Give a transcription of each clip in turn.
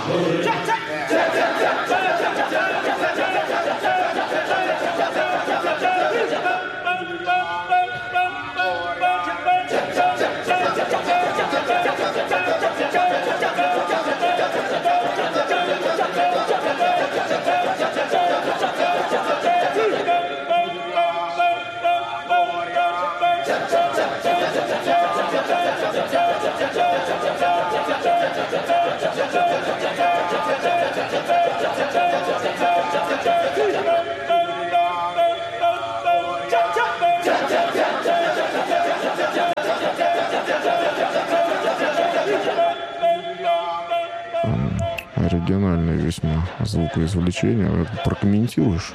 Оригинальное весьма звукоизвлечение. Прокомментируешь?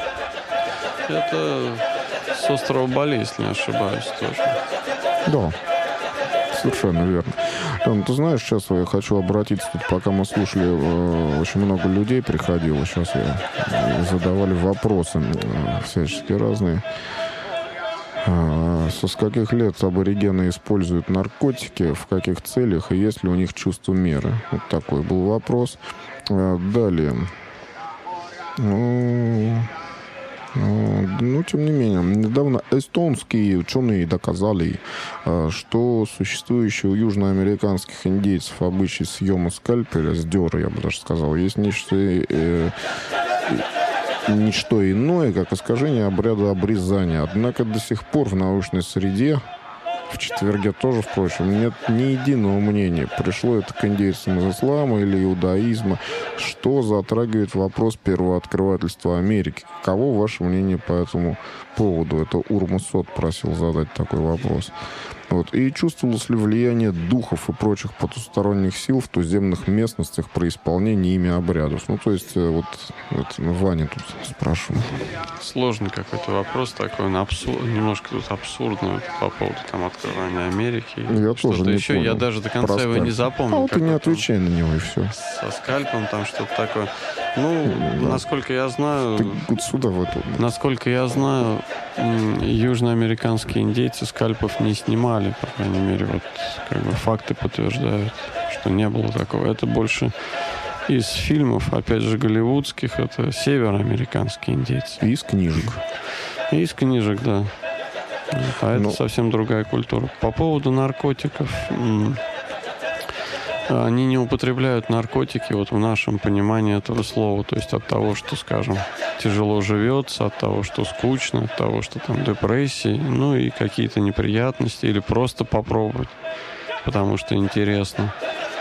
Это с острова Бали, если не ошибаюсь, тоже. Да, совершенно верно. Ты знаешь, сейчас я хочу обратиться, тут пока мы слушали, очень много людей приходило, сейчас задавали вопросы всячески разные. С каких лет аборигены используют наркотики, в каких целях и есть ли у них чувство меры? Вот такой был вопрос. Далее. Тем не менее, недавно эстонские ученые доказали, что существующий у южноамериканских индейцев обычай съема скальпеля, сдера, я бы даже сказал, есть ничто иное, как искажение обряда обрезания. Однако до сих пор в научной среде, в четверге тоже, впрочем, нет ни единого мнения, пришло это к индейцам из ислама или иудаизма, что затрагивает вопрос первооткрывательства Америки. Каково ваше мнение по этому поводу? Это Урмасот просил задать такой вопрос. И чувствовалось ли влияние духов и прочих потусторонних сил в туземных местностях при исполнении ими обрядов? Ваня тут спрашиваю. Сложный какой-то вопрос такой, немножко тут абсурдный по поводу открывания Америки. Я тоже не еще. понял. Я даже до конца его не запомнил. Ты не отвечай на него, и все. Со скальпом, там что-то такое. Насколько я знаю... Ты вот сюда, в эту. Насколько я знаю, южноамериканские индейцы скальпов не снимали. По крайней мере, факты подтверждают, что не было такого. Это больше из фильмов, опять же, голливудских. Это североамериканские индейцы. И из книжек. И из книжек, да. Это совсем другая культура. По поводу наркотиков... Они не употребляют наркотики в нашем понимании этого слова. То есть от того, что, скажем, тяжело живется, от того, что скучно, от того, что там депрессии, и какие-то неприятности, или просто попробовать, потому что интересно.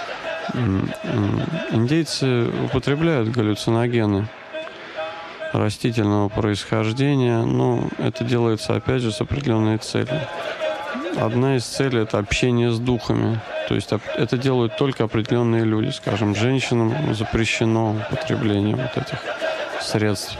Индейцы употребляют галлюциногены растительного происхождения, но это делается, опять же, с определенной целью. Одна из целей – это общение с духами. То есть это делают только определенные люди. Скажем, женщинам запрещено употребление этих средств.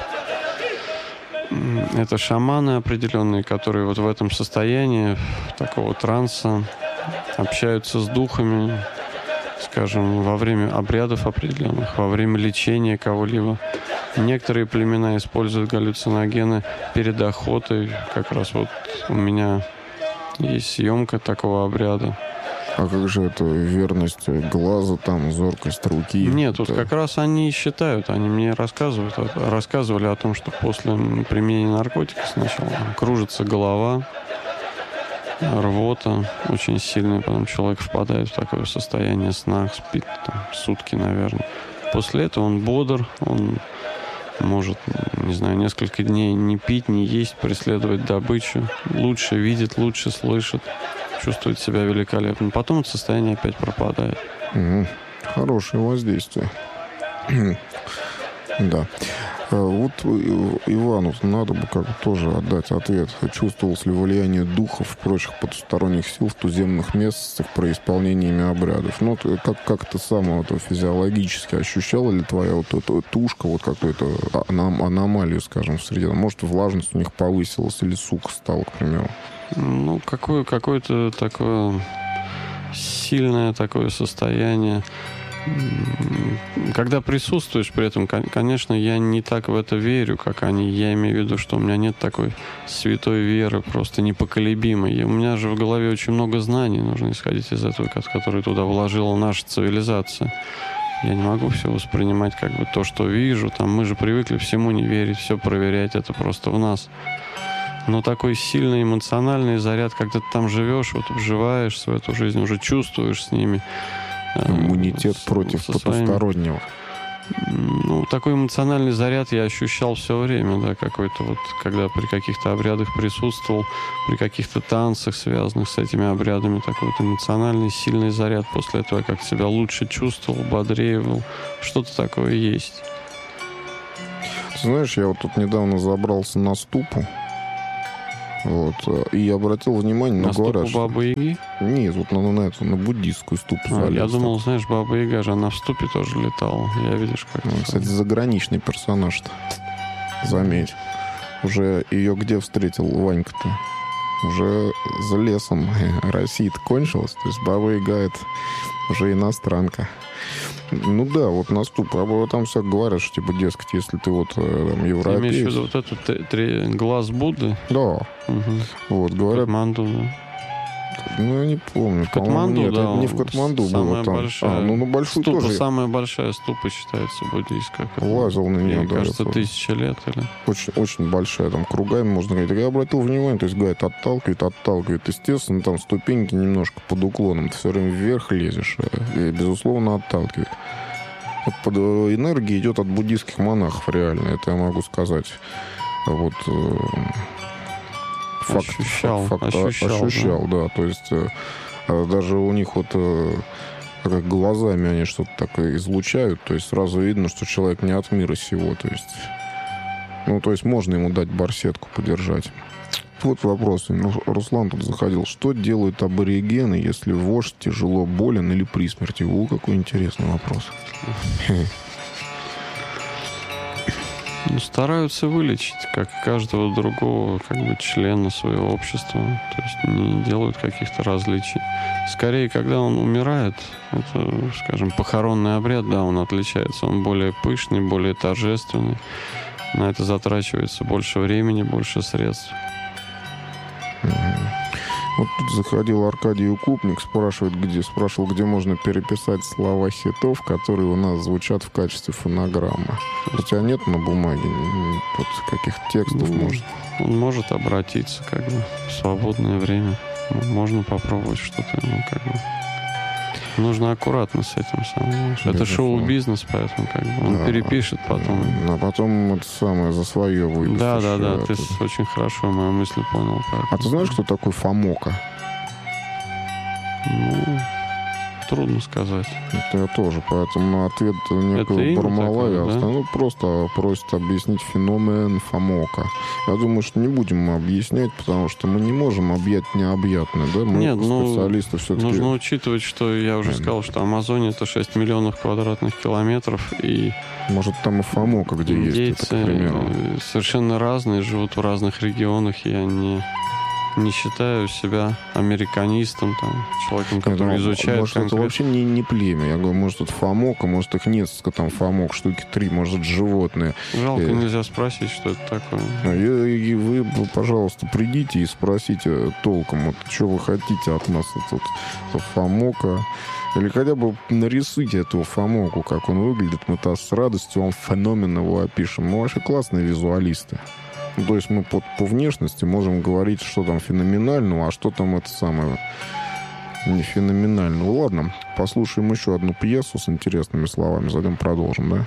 Это шаманы определенные, которые в этом состоянии такого транса общаются с духами, скажем, во время обрядов определенных, во время лечения кого-либо. Некоторые племена используют галлюциногены перед охотой. Как раз у меня есть съемка такого обряда. А как же это верность глаза, зоркость руки? Нет, тут как раз они считают, они мне рассказывали о том, что после применения наркотиков сначала кружится голова, рвота очень сильная, потом человек впадает в такое состояние сна, спит сутки, наверное. После этого он бодр, он может, несколько дней не пить, не есть, преследовать добычу, лучше видит, лучше слышит, чувствует себя великолепно. Потом это состояние опять пропадает. Хорошее воздействие. Да. Ивану надо бы тоже отдать ответ. Чувствовалось ли влияние духов и прочих потусторонних сил в туземных местностях при исполнении ими обрядов? Как ты сам физиологически ощущала ли твоя эта тушка, какую-то аномалию, скажем, в среде? Может, влажность у них повысилась или сухо стало, к примеру? Какое-то такое сильное такое состояние. Когда присутствуешь при этом, конечно, я не так в это верю, как они. Я имею в виду, что у меня нет такой святой веры, просто непоколебимой. И у меня же в голове очень много знаний, нужно исходить из этого, которые туда вложила наша цивилизация. Я не могу все воспринимать как бы то, что вижу. Там мы же привыкли всему не верить, все проверять. Это просто в нас. Но такой сильный эмоциональный заряд, когда ты там живешь, вот вживаешься в эту жизнь, уже чувствуешь с ними. Иммунитет против потустороннего. Ну, такой эмоциональный заряд я ощущал все время, да, какой-то вот, когда при каких-то обрядах присутствовал, при каких-то танцах, связанных с этими обрядами, такой вот эмоциональный, сильный заряд. После этого я как себя лучше чувствовал, бодрее был. Что-то такое есть. Ты знаешь, я вот тут недавно забрался на ступу, вот, и обратил внимание, на ступу говорят, Бабы-Яги? Нет, вот на буддийскую ступу залез. Я думал, знаешь, Баба-Яга же, она в ступе тоже летала. Я, видишь, как... Кстати, заграничный персонаж-то. Заметь. Уже ее где встретил Ванька-то? Уже за лесом. Россия-то кончилась. То есть Баба-Яга — это уже иностранка. Ну да, вот на ступ. Там все говорят, что типа, дескать, если ты вот там европеец... Ты имеешь в виду вот этот глаз Будды? Да. Угу. Вот, говорят... Катманду, да. Ну, я не помню. Катманду, нет, да, это не в Катманду было. Там. Большая, большую ступа, тоже. самая большая ступа считается буддийская. Лазил на нее, мне да. кажется, 1000 лет. Или... Очень, очень большая, там кругами можно говорить. Я обратил внимание, то есть гайд отталкивает. Естественно, там ступеньки немножко под уклоном. Ты все время вверх лезешь. И, безусловно, отталкивает. Вот под энергия идет от буддийских монахов, реально. Это я могу сказать. Вот... Ощущал, да. То есть даже у них вот как глазами они что-то такое излучают, то есть сразу видно, что человек не от мира сего, то есть, ну, то есть можно ему дать барсетку подержать. Вот вопрос. Руслан тут заходил. Что делают аборигены, если вождь тяжело болен или при смерти? Какой интересный вопрос. Стараются вылечить, как каждого другого как бы члена своего общества. То есть не делают каких-то различий. Скорее, когда он умирает, это, скажем, похоронный обряд, да, он отличается. Он более пышный, более торжественный. На это затрачивается больше времени, больше средств. Вот тут заходил Аркадий Укупник, спрашивал, где можно переписать слова хитов, которые у нас звучат в качестве фонограммы. У тебя нет на бумаге вот каких-то текстов, может? Он может обратиться как бы в свободное время. Можно попробовать что-то, как бы. Нужно аккуратно с этим самым. Это шоу-бизнес, поэтому как бы он перепишет потом. А потом это самое за свое выпустишь. Да, ты очень хорошо мою мысль понял. А ты знаешь, кто такой Фомока? Ну, трудно сказать. Это я тоже, поэтому ответ некого Бармалая. Да? Ну, просто просит объяснить феномен Фомока. Я думаю, что не будем мы объяснять, потому что мы не можем объять необъятное, да? Мы специалисты все-таки... Нужно учитывать, что я уже сказал, что Амазония — это 6 миллионов квадратных километров, и... Может, там и Фомока где есть, это, к примеру. Совершенно разные, живут в разных регионах, я не считаю себя американистом, там, человеком, который изучает может, конкретно. это вообще не племя. Я говорю, может, это Фомока, может, их несколько там Фомок, штуки 3, может, это животные. Жалко, нельзя спросить, что это такое. И вы, пожалуйста, придите и спросите толком, вот, что вы хотите от нас, тут Фомока. Или хотя бы нарисуйте этого Фомоку, как он выглядит. Мы-то с радостью вам феномен его опишем. Мы вообще классные визуалисты. Ну, то есть мы по внешности можем говорить, что там феноменального, а что там это самое не феноменального. Ладно, послушаем еще одну пьесу с интересными словами, затем продолжим, да?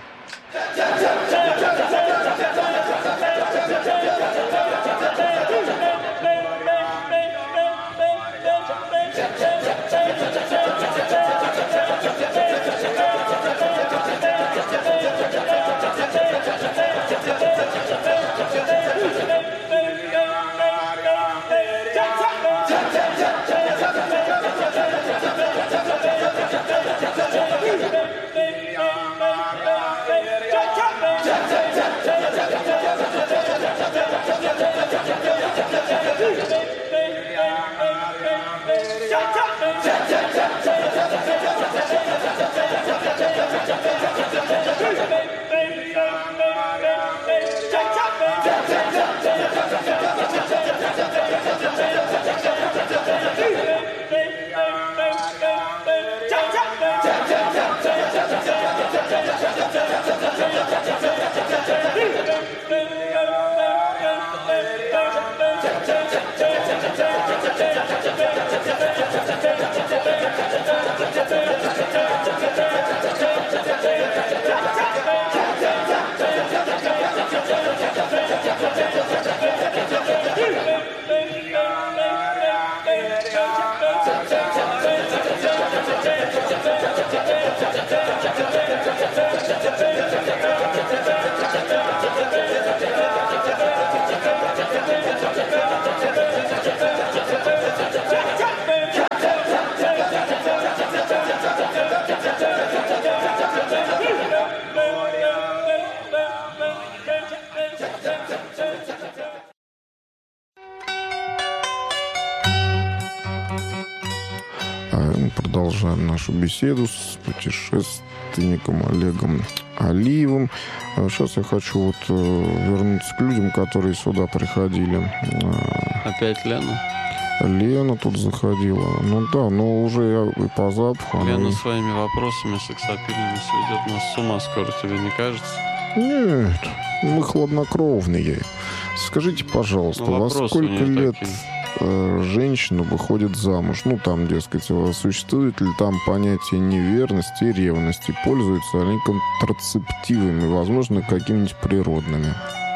Продолжаем нашу беседу с путешественником Олегом Алиевым. Сейчас я хочу вернуться к людям, которые сюда приходили. Опять Лена? Лена тут заходила. Ну да, но уже я и по запаху. Лена своими вопросами сексапильными сведет нас с ума скоро, тебе не кажется? Нет, мы хладнокровные. Скажите, пожалуйста, во сколько лет женщина выходит замуж? Ну, там, дескать, существует ли там понятие неверности и ревности? Пользуются они контрацептивами, возможно, какими-нибудь природными?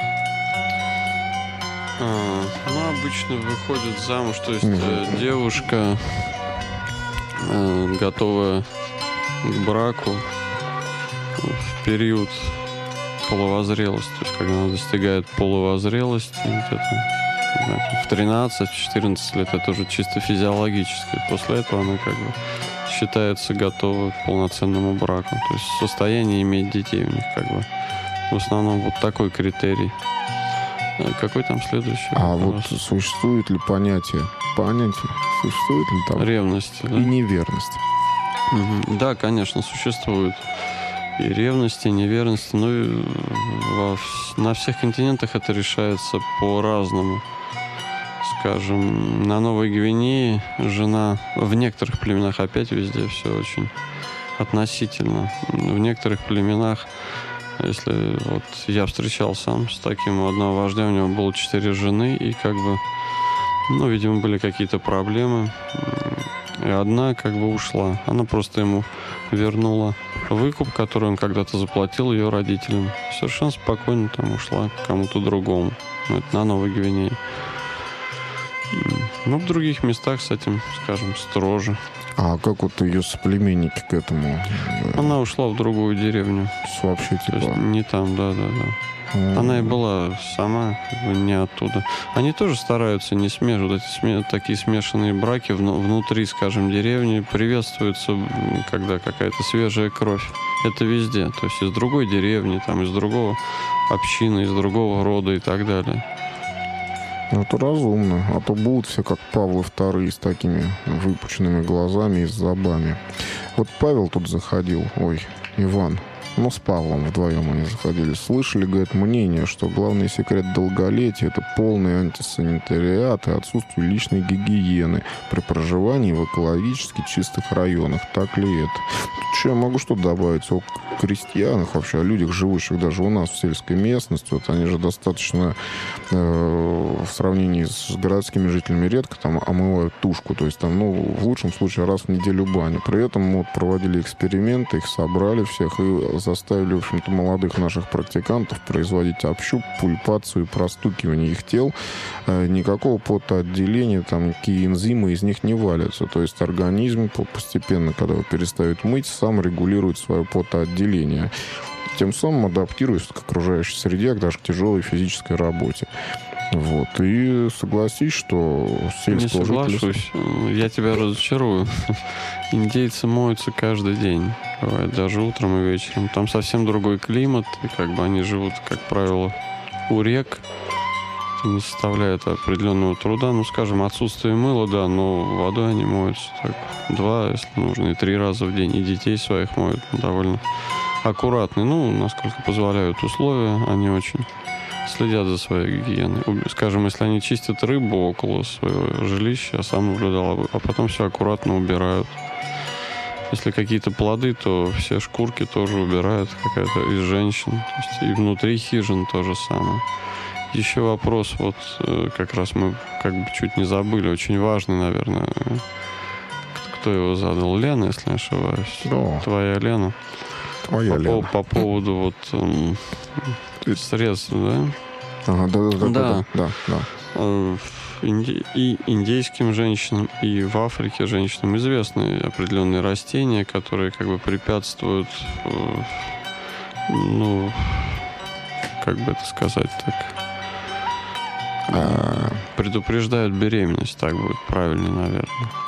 Обычно выходит замуж, то есть девушка готовая к браку в период половозрелости, то есть когда она достигает половозрелости, в 13-14 лет, это уже чисто физиологически. После этого она считается готова к полноценному браку. То есть состояние иметь детей у них в основном вот такой критерий. Какой там следующий вопрос? Вот существует ли понятие существует ли там ревности, да? И неверность? Да, конечно, существует и ревность, и неверность. Но на всех континентах это решается по-разному. Скажем, на Новой Гвинее жена, в некоторых племенах опять везде все очень относительно. В некоторых племенах, если я встречал сам с таким, у одного вождя, у него было 4 жены, и видимо, были какие-то проблемы. И одна ушла. Она просто ему вернула выкуп, который он когда-то заплатил ее родителям. Совершенно спокойно там ушла к кому-то другому. Это на Новой Гвинее. В других местах с этим, скажем, строже. А как ее соплеменники к этому? Она ушла в другую деревню. Вообще То есть не там, да. Она и была сама не оттуда. Они тоже стараются не смешивать. Такие смешанные браки внутри, скажем, деревни приветствуются, когда какая-то свежая кровь. Это везде. То есть из другой деревни, из другого общины, из другого рода и так далее. Это разумно. А то будут все как Павлы II с такими выпученными глазами и с зубами. Павел тут заходил. Иван. С Павлом вдвоем они заходили. Слышали, говорят, мнение, что главный секрет долголетия — это полный антисанитариат и отсутствие личной гигиены при проживании в экологически чистых районах. Так ли это? Тут я могу что добавить о крестьянах, вообще о людях, живущих даже у нас в сельской местности. Они же достаточно в сравнении с городскими жителями редко омывают тушку. То есть в лучшем случае раз в неделю баню. При этом мы проводили эксперименты, их собрали всех и заставили, в общем-то, молодых наших практикантов производить общуп, пульпацию, простукивание их тел. Никакого потоотделения, никакие энзимы из них не валятся. То есть организм постепенно, когда его перестают мыть, сам регулирует свое потоотделение. Тем самым адаптируясь к окружающей среде, даже к тяжелой физической работе. И согласись, что сельского жителя... Не соглашусь. Я тебя разочарую. Индейцы моются каждый день. Бывает, даже утром и вечером. Там совсем другой климат. И они живут, как правило, у рек. Это не составляет определенного труда. Скажем, отсутствие мыла, да, но водой они моются 2, если нужно, и 3 раза в день. И детей своих моют довольно аккуратно. Насколько позволяют условия, они очень следят за своей гигиеной. Скажем, если они чистят рыбу около своего жилища, я сам наблюдал, а потом все аккуратно убирают. Если какие-то плоды, то все шкурки тоже убирают какая-то из женщин. То есть и внутри хижин то же самое. Еще вопрос, вот как раз мы как бы чуть не забыли, очень важный, наверное. Кто его задал? Лена, если не ошибаюсь. Да. Твоя Лена. Твоя Лена. По поводу вот средств, да? Ага, да. И индейским женщинам, и в Африке женщинам известны определенные растения, которые как бы препятствуют, ну, как бы это сказать так, предупреждают беременность, так будет правильно, наверное.